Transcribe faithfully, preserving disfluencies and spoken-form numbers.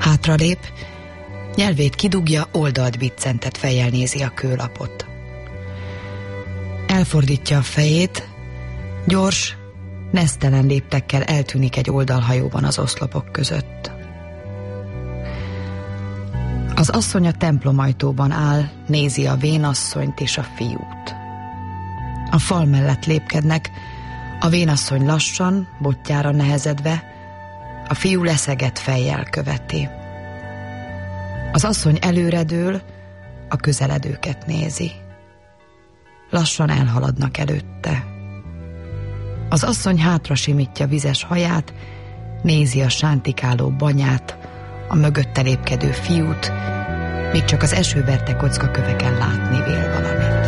Hátralép, nyelvét kidugja, oldalt biccentet fejjel nézi a kőlapot. Elfordítja a fejét, gyors, nesztelen léptekkel eltűnik egy oldalhajóban az oszlopok között. Az asszony a templomajtóban áll, nézi a vénasszonyt és a fiút. A fal mellett lépkednek, a vénasszony lassan, botjára nehezedve, a fiú leszegett fejjel követi. Az asszony előredől, a közeledőket nézi. Lassan elhaladnak előtte. Az asszony hátra simítja vizes haját, nézi a sántikáló banyát, a mögötte lépkedő fiút, míg csak az esőverte kockaköveken látni vél valamit.